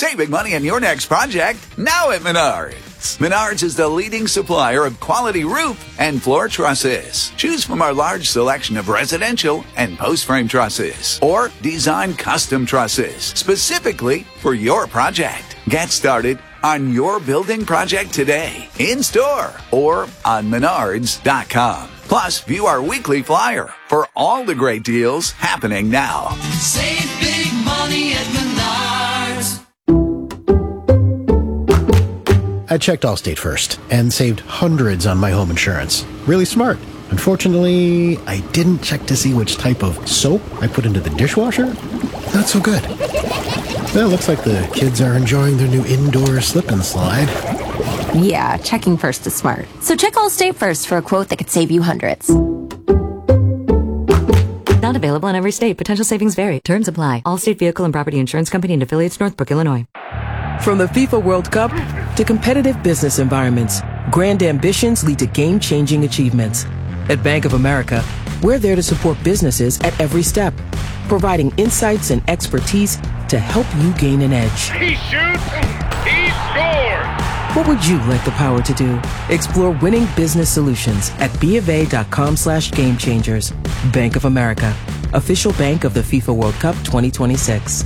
Save big money on your next project now at Menards. Menards is the leading supplier of quality roof and floor trusses. Choose from our large selection of residential and post-frame trusses or design custom trusses specifically for your project. Get started on your building project today, in-store or on Menards.com. Plus, view our weekly flyer for all the great deals happening now. Save big money at Menards. I checked Allstate first and saved hundreds on my home insurance. Really smart. Unfortunately, I didn't check to see which type of soap I put into the dishwasher. Not so good. Well, looks like the kids are enjoying their new indoor slip and slide. Yeah, checking first is smart. So check Allstate first for a quote that could save you hundreds. Not available in every state. Potential savings vary. Terms apply. Allstate Vehicle and Property Insurance Company and affiliates, Northbrook, Illinois. From the FIFA World Cup to competitive business environments, grand ambitions lead to game-changing achievements. At Bank of America, we're there to support businesses at every step, providing insights and expertise to help you gain an edge. He shoots, he scores! What would you like the power to do? Explore winning business solutions at BofA.com/gamechangers. Bank of America, official bank of the FIFA World Cup 2026.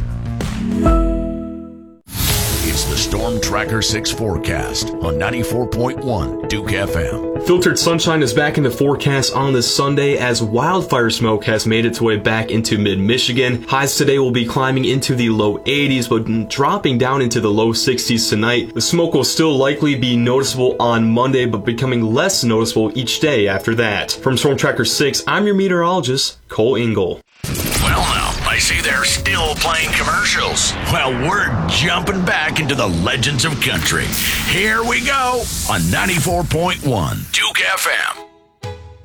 It's the Storm Tracker 6 forecast on 94.1 Duke FM. Filtered sunshine is back in the forecast on this Sunday as wildfire smoke has made its way back into mid-Michigan. Highs today will be climbing into the low 80s, but dropping down into the low 60s tonight. The smoke will still likely be noticeable on Monday, but becoming less noticeable each day after that. From Storm Tracker 6, I'm your meteorologist, Cole Engel. Well, now, I see they're still playing commercials. Well, we're jumping back into the legends of country. Here we go on 94.1 Duke FM.